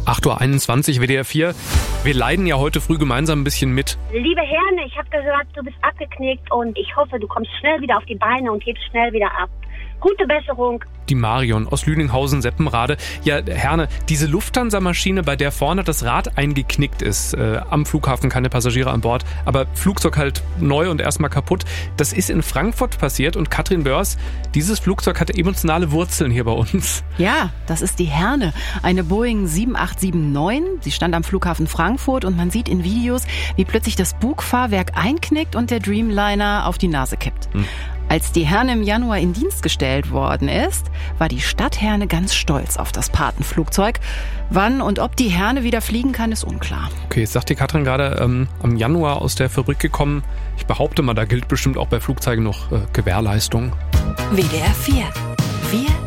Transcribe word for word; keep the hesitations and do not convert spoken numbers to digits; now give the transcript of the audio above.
acht Uhr einundzwanzig, W D R vier. Wir leiden ja heute früh gemeinsam ein bisschen mit. Liebe Herne, ich habe gehört, du bist abgeknickt und ich hoffe, du kommst schnell wieder auf die Beine und hebst schnell wieder ab. Gute Besserung. Die Marion aus Lüninghausen-Seppenrade. Ja, Herne, diese Lufthansa-Maschine, bei der vorne das Rad eingeknickt ist, äh, am Flughafen keine Passagiere an Bord, aber Flugzeug halt neu und erstmal kaputt, das ist in Frankfurt passiert und Katrin Börs, dieses Flugzeug hatte emotionale Wurzeln hier bei uns. Ja, das ist die Herne, eine Boeing sieben acht sieben neun. Sie stand am Flughafen Frankfurt und man sieht in Videos, wie plötzlich das Bugfahrwerk einknickt und der Dreamliner auf die Nase kippt. Hm. Als die Herne im Januar in Dienst gestellt worden ist, war die Stadt Herne ganz stolz auf das Patenflugzeug. Wann und ob die Herne wieder fliegen kann, ist unklar. Okay, jetzt sagt die Katrin gerade, ähm, am Januar aus der Fabrik gekommen. Ich behaupte mal, da gilt bestimmt auch bei Flugzeugen noch äh, Gewährleistung. W D R vier. Wir